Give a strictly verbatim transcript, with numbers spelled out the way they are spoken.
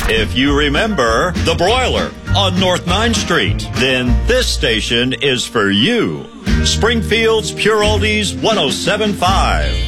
If you remember the broiler on North ninth Street, then this station is for you. Springfield's Pure Oldies one oh seven point five.